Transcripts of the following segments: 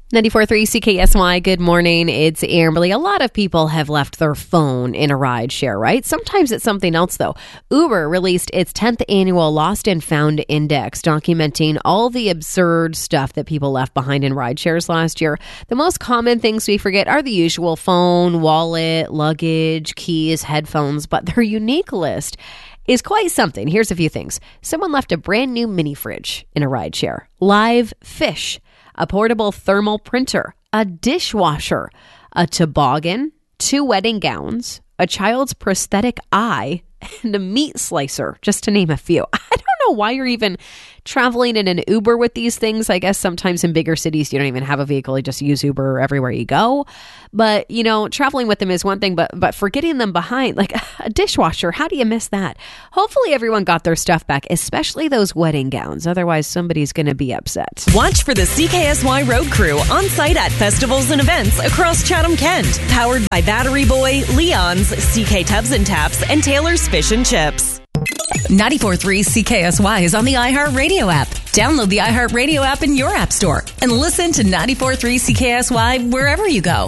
94.3 CKSY, good morning. It's Amberly. A lot of people have left their phone in a ride share, right? Sometimes it's something else, though. Uber released its 10th annual Lost and Found Index, documenting all the absurd stuff that people left behind in ride shares last year. The most common things we forget are the usual phone, wallet, luggage, keys, headphones, but their unique list is quite something. Here's a few things. Someone left a brand new mini fridge in a ride share, live fish, a portable thermal printer, a dishwasher, a toboggan, 2 wedding gowns, a child's prosthetic eye, and a meat slicer, just to name a few. I don't know why you're even traveling in an Uber with these things. I guess sometimes in bigger cities, you don't even have a vehicle. You just use Uber everywhere you go. But, you know, traveling with them is one thing, but forgetting them behind, like a dishwasher, how do you miss that? Hopefully everyone got their stuff back, especially those wedding gowns. Otherwise, somebody's going to be upset. Watch for the CKSY Road Crew on site at festivals and events across Chatham-Kent. Powered by Battery Boy, Leon's, CK Tubs and Taps, and Taylor's Fish and Chips. 94.3 CKSY is on the iHeartRadio app. Download the iHeartRadio app in your app store and listen to 94.3 CKSY wherever you go.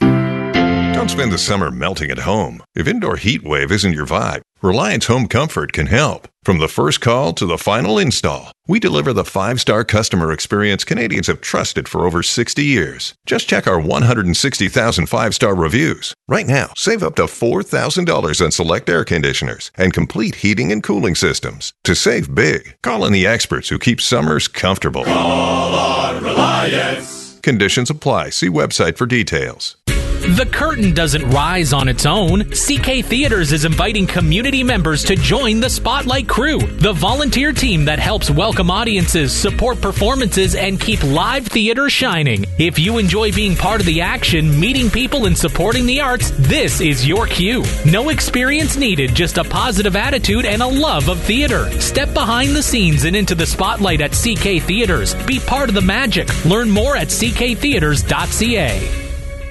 Don't spend the summer melting at home. If indoor heat wave isn't your vibe, Reliance Home Comfort can help. From the first call to the final install, we deliver the 5-star customer experience Canadians have trusted for over 60 years. Just check our 160,000 5-star reviews. Right now, save up to $4,000 on select air conditioners and complete heating and cooling systems. To save big, call in the experts who keep summers comfortable. Call on Reliance. Conditions apply. See website for details. The curtain doesn't rise on its own. CK Theaters is inviting community members to join the Spotlight Crew, the volunteer team that helps welcome audiences, support performances, and keep live theater shining. If you enjoy being part of the action, meeting people, and supporting the arts, this is your cue. No experience needed, just a positive attitude and a love of theater. Step behind the scenes and into the spotlight at CK Theaters. Be part of the magic. Learn more at cktheaters.ca.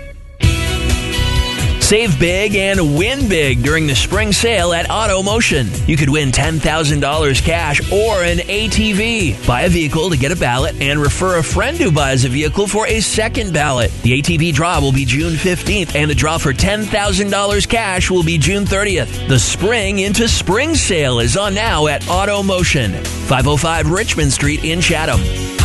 Save big and win big during the spring sale at AutoMotion. You could win $10,000 cash or an ATV. Buy a vehicle to get a ballot and refer a friend who buys a vehicle for a second ballot. The ATV draw will be June 15th and the draw for $10,000 cash will be June 30th. The Spring into Spring sale is on now at AutoMotion, 505 Richmond Street in Chatham.